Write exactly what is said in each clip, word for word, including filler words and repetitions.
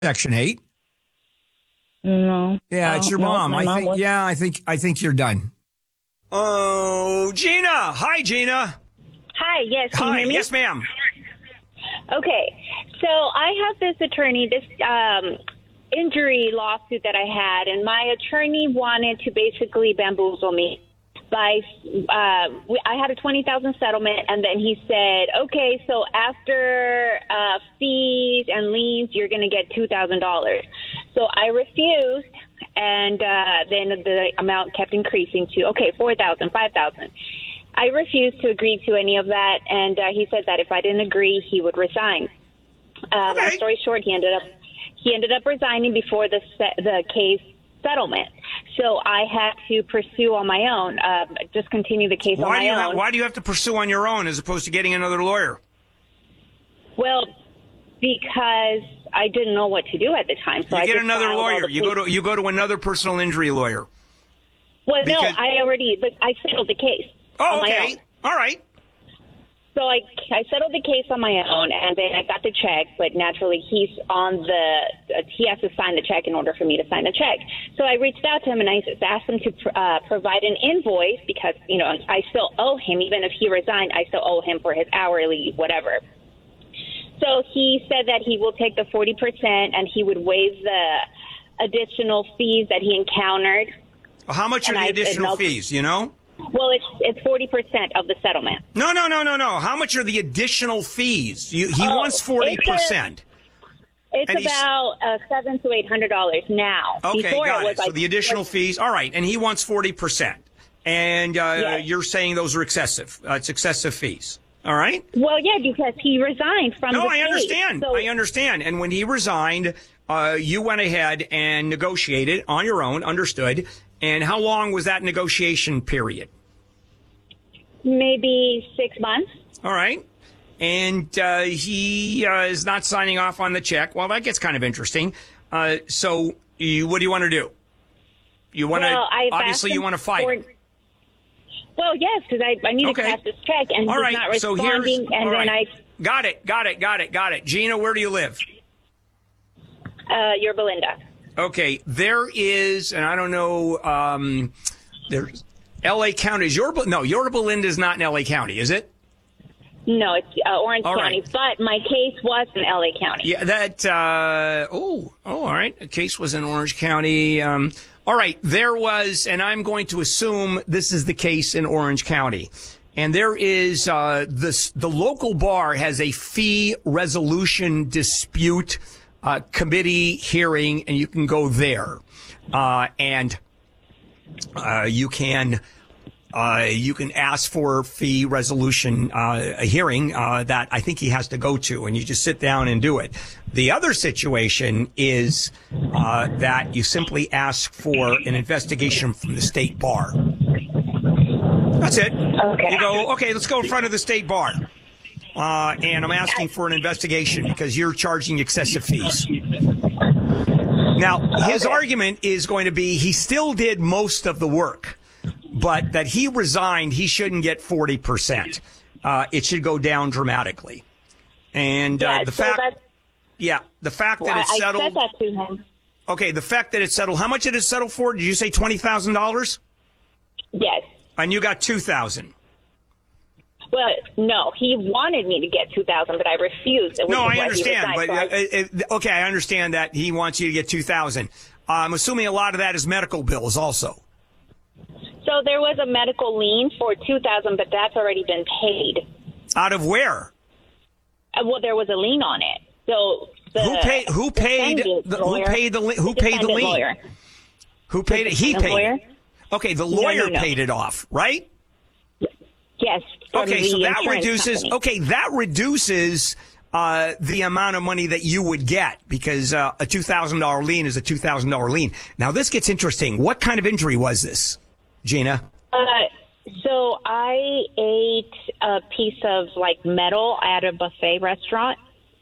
Section eight. No. Yeah, it's your no, mom. I mom think. was- Yeah, I think. I think you're done. Oh, Gina. Hi, Gina. Hi, yes, can Hi. you hear me? Yes, ma'am. Okay, so I have this attorney, this um, injury lawsuit that I had, and my attorney wanted to basically bamboozle me by, uh, we- I had a twenty thousand dollars settlement, and then he said, okay, so after uh, fees and liens, you're going to get two thousand dollars. So I refused, and uh, then the amount kept increasing to, okay, four thousand dollars, five thousand dollars. I refused to agree to any of that, and uh, he said that if I didn't agree, he would resign. Uh, Okay. Long story short, he ended up he ended up resigning before the se- the case settlement. So I had to pursue on my own, uh, just continue the case on Why my do you own. have, Why do you have to pursue on your own as opposed to getting another lawyer? Well, because I didn't know what to do at the time. So You I get just another filed all lawyer. the You go to you go to another personal injury lawyer. Well, no, because- I already but I settled the case. Oh, on my okay. own. All right. So I, I settled the case on my own, and then I got the check, but naturally he's on the, uh, he has to sign the check in order for me to sign the check. So I reached out to him, and I asked him to uh, provide an invoice because, you know, I still owe him. Even if he resigned, I still owe him for his hourly whatever. So he said that he will take the forty percent, and he would waive the additional fees that he encountered. Well, how much are And the I- additional and I'll- fees? You know? Well, it's it's forty percent of the settlement. No, no, no, no, no. How much are the additional fees? You, he Oh, wants forty percent. It's And he's- about uh, seven to eight hundred dollars now. Okay, Before got it was it. So like the additional fees. All right, and he wants forty percent. And uh, Yes. you're saying those are excessive. Uh, it's excessive fees. All right? Well, yeah, because he resigned from No, the I case. understand. So, I understand. And when he resigned, uh, you went ahead and negotiated on your own, understood. And how long was that negotiation period? maybe six months. All right. And uh, he uh, is not signing off on the check. Well, that gets kind of interesting. Uh, so you, what do you want to do? You want to, Well, I've obviously asked you him want to fight. for- Well, yes, because I, I need Okay. to cash this check, and All he's right. not So responding. here's, and all then right. Got it. Got it. Got it. Got it. Gina, where do you live? I, uh, you're Belinda. Okay. There is, and I don't know, um, there's L A County. Is your, no, your Belinda is not in L A County, is it? No, it's uh, Orange All County, right. but my case was in L A County. Yeah, that, uh, oh, oh, all right. The case was in Orange County. Um, all right. There was, and I'm going to assume this is the case in Orange County. And there is, uh, this, the local bar has a fee resolution dispute, uh, committee hearing, and you can go there. Uh, and, uh, you can, Uh, you can ask for fee resolution, uh, a hearing, uh, that I think he has to go to, and you just sit down and do it. The other situation is, uh, that you simply ask for an investigation from the state bar. That's it. Okay. You go, okay, let's go in front of the state bar. Uh, and I'm asking for an investigation because you're charging excessive fees. Now, his argument is going to be he still did most of the work, but that he resigned, he shouldn't get forty percent. Uh, it should go down dramatically. And uh, Yeah, the so fact, that's- yeah, the fact Well, that it's I settled. said that to him. Okay, the fact that it's settled. How much did it settle for? Did you say twenty thousand dollars? Yes. And you got two thousand. Well, no, he wanted me to get two thousand, but I refused. It was No, why I he understand, resigned, but so I- uh, uh, okay, I understand that he wants you to get two thousand. I'm assuming a lot of that is medical bills, also. So there was a medical lien for two thousand, but that's already been paid. Out of where? Uh, well, there was a lien on it. So the Who paid? Who paid? defendant The, who lawyer- paid the? li- Who the paid the defendant lien? Lawyer. Who paid it? He The paid lawyer? it. Okay, the No, lawyer no, no. paid it off, right? Yes. from Okay, the so that insurance reduces. company. Okay, that reduces uh, the amount of money that you would get because uh, a two thousand dollar lien is a two thousand dollar lien. Now this gets interesting. What kind of injury was this, Gina? Uh, so I ate a piece of like metal at a buffet restaurant,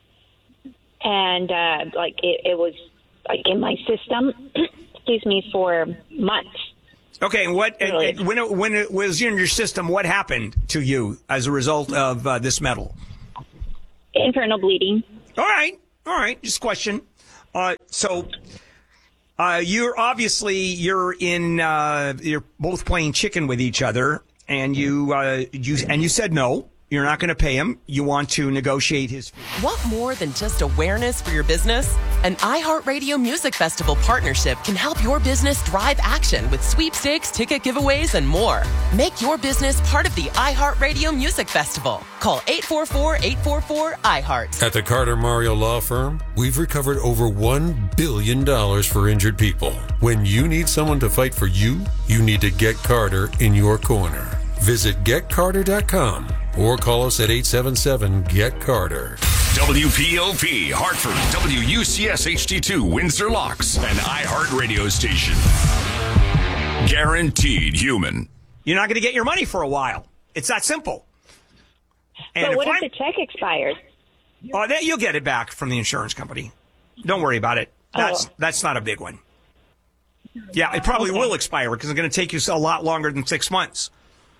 and uh, like it, it was like in my system. Excuse me, for months. Okay, and what and, Really? and when it, when it was in your system, what happened to you as a result of uh, this metal? Internal bleeding. All right, all right, just question. Uh, so uh, you're obviously you're in uh, you're both playing chicken with each other, and you uh, you and you said no. You're not going to pay him. You want to negotiate his fee. Want more than just awareness for your business? An iHeartRadio Music Festival partnership can help your business drive action with sweepstakes, ticket giveaways, and more. Make your business part of the iHeartRadio Music Festival. Call eight four four, eight four four, I heart. At the Carter Mario Law Firm, we've recovered over one billion dollars for injured people. When you need someone to fight for you, you need to get Carter in your corner. Visit get carter dot com or call us at eight seven seven, get carter. W P O P, Hartford, W U C S H D two, Windsor Locks, an iHeart radio station. Guaranteed human. You're not going to get your money for a while. It's that simple. And But what if, if the check expires? Oh, that you'll get it back from the insurance company. Don't worry about it. That's Oh. that's not a big one. Yeah, it probably Okay. will expire because it's going to take you a lot longer than six months.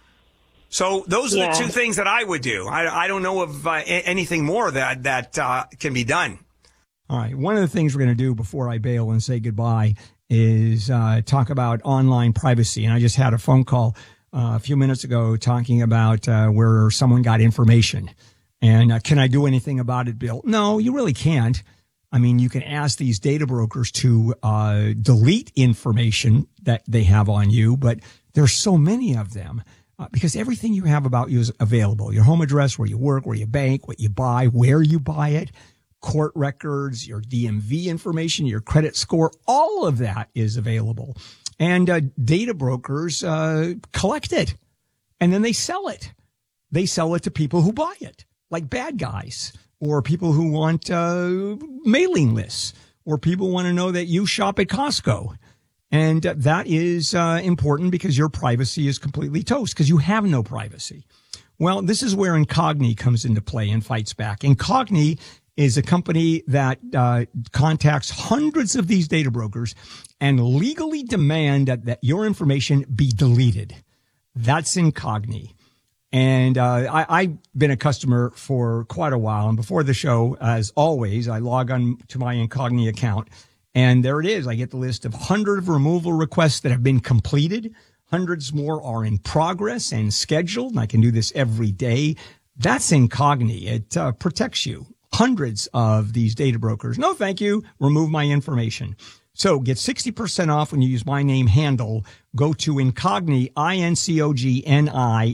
So those are Yeah. the two things that I would do. I, I don't know of uh, a- anything more that that uh, can be done. All right. One of the things we're going to do before I bail and say goodbye is uh, talk about online privacy. And I just had a phone call uh, a few minutes ago talking about uh, where someone got information. And uh, can I do anything about it, Bill? No, you really can't. I mean, you can ask these data brokers to uh, delete information that they have on you, but there's so many of them. Uh, because everything you have about you is available. Your home address, where you work, where you bank, what you buy, where you buy it, court records, your D M V information, your credit score, all of that is available. And uh, data brokers uh, collect it, and then they sell it. They sell it to people who buy it, like bad guys, or people who want uh, mailing lists, or people want to know that you shop at Costco. And uh, that is uh, important because your privacy is completely toast because you have no privacy. Well, this is where Incogni comes into play and fights back. Incogni is a company that uh, contacts hundreds of these data brokers and legally demand that, that your information be deleted. That's Incogni. And uh, I, I've been a customer for quite a while. And before the show, as always, I log on to my Incogni account. And there it is. I get the list of one hundred removal requests that have been completed. Hundreds more are in progress and scheduled. And I can do this every day. That's Incogni. It uh, protects you. Hundreds of these data brokers. No, thank you. Remove my information. So get sixty percent off when you use my name handle. Go to Incogni, I N C O G N I,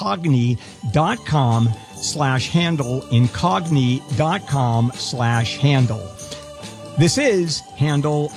incogni.com slash handle, incogni.com slash handle. This is Handle